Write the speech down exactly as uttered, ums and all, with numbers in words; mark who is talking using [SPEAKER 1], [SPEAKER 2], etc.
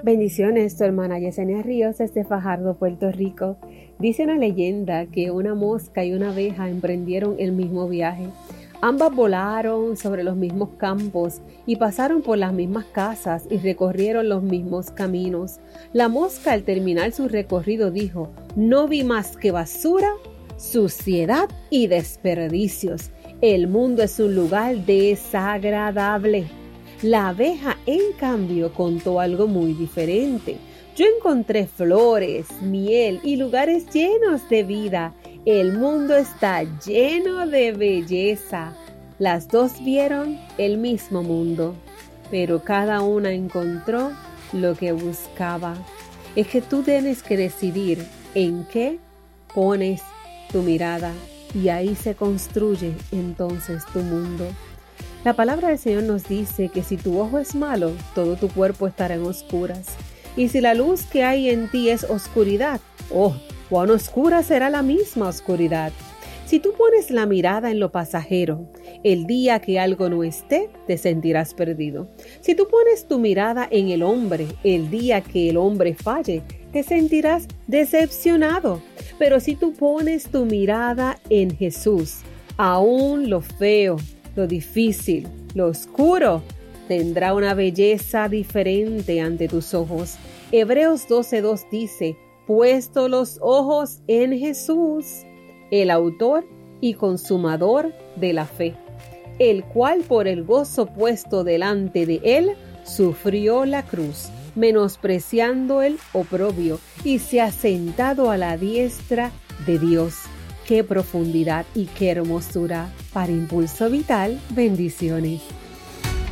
[SPEAKER 1] Bendiciones, tu hermana Yesenia Ríos desde Fajardo, Puerto Rico. Dice una leyenda que una mosca y una abeja emprendieron el mismo viaje. Ambas volaron sobre los mismos campos y pasaron por las mismas casas y recorrieron los mismos caminos. La mosca, al terminar su recorrido, dijo: "No vi más que basura, suciedad y desperdicios. El mundo es un lugar desagradable". La abeja, en cambio, contó algo muy diferente. "Yo encontré flores, miel y lugares llenos de vida. El mundo está lleno de belleza". Las dos vieron el mismo mundo, pero cada una encontró lo que buscaba. Es que tú tienes que decidir en qué pones tu mirada y ahí se construye entonces tu mundo. La palabra del Señor nos dice que si tu ojo es malo, todo tu cuerpo estará en oscuras. Y si la luz que hay en ti es oscuridad, ¡oh, cuán oscura será la misma oscuridad! Si tú pones la mirada en lo pasajero, el día que algo no esté, te sentirás perdido. Si tú pones tu mirada en el hombre, el día que el hombre falle, te sentirás decepcionado. Pero si tú pones tu mirada en Jesús, aún lo feo, lo difícil, lo oscuro, tendrá una belleza diferente ante tus ojos. Hebreos doce dos dice: "Puesto los ojos en Jesús, el autor y consumador de la fe, el cual por el gozo puesto delante de él, sufrió la cruz, menospreciando el oprobio, y se ha sentado a la diestra de Dios". ¡Qué profundidad y qué hermosura! Para Impulso Vital, bendiciones.